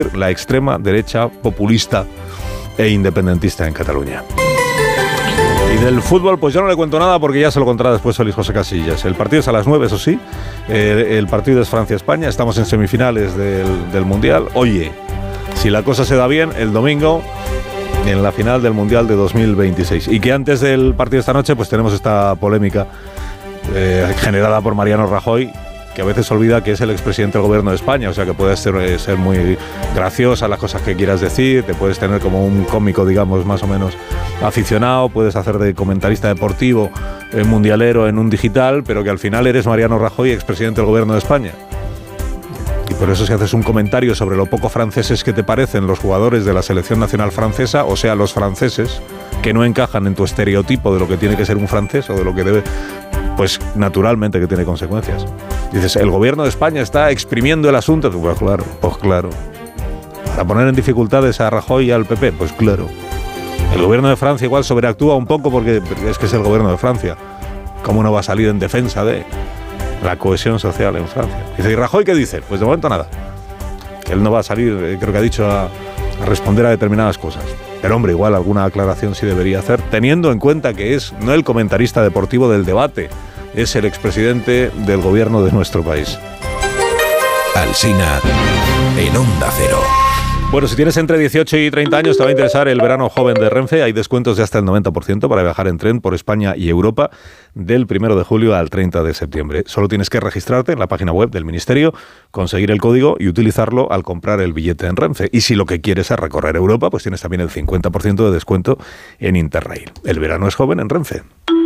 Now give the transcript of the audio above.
la extrema derecha populista e independentista en Cataluña. Y del fútbol, pues yo no le cuento nada porque ya se lo contará después Félix José Casillas. El partido es a las 9, eso sí. El partido es Francia-España. Estamos en semifinales del Mundial. Oye, si la cosa se da bien, el domingo en la final del Mundial de 2026. Y que antes del partido de esta noche, pues tenemos esta polémica generada por Mariano Rajoy, que a veces olvida que es el expresidente del gobierno de España, o sea que puedes ser muy graciosa las cosas que quieras decir, te puedes tener como un cómico, digamos, más o menos aficionado, puedes hacer de comentarista deportivo, mundialero en un digital, pero que al final eres Mariano Rajoy, expresidente del gobierno de España. Y por eso si haces un comentario sobre lo poco franceses que te parecen los jugadores de la selección nacional francesa, o sea, los franceses que no encajan en tu estereotipo de lo que tiene que ser un francés o de lo que debe, pues naturalmente que tiene consecuencias. Dices, el gobierno de España está exprimiendo el asunto. Pues claro. Para poner en dificultades a Rajoy y al PP, pues claro. El gobierno de Francia igual sobreactúa un poco porque es que es el gobierno de Francia. ¿Cómo no va a salir en defensa de la cohesión social en Francia? Dice, ¿y Rajoy qué dice? Pues de momento nada. Que él no va a salir, creo que ha dicho, a responder a determinadas cosas. Pero hombre, igual alguna aclaración sí debería hacer, teniendo en cuenta que es no el comentarista deportivo del debate, es el expresidente del gobierno de nuestro país. Alsina en Onda Cero. Bueno, si tienes entre 18 y 30 años te va a interesar el verano joven de Renfe. Hay descuentos de hasta el 90% para viajar en tren por España y Europa del 1 de julio al 30 de septiembre. Solo tienes que registrarte en la página web del Ministerio, conseguir el código y utilizarlo al comprar el billete en Renfe. Y si lo que quieres es recorrer Europa, pues tienes también el 50% de descuento en Interrail. El verano es joven en Renfe.